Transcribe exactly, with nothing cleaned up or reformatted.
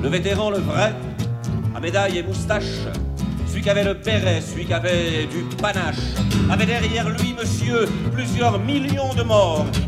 le vétéran, le vrai, à médaille et moustache, celui qui avait le béret, celui qui avait du panache, avait derrière lui, monsieur, plusieurs millions de morts.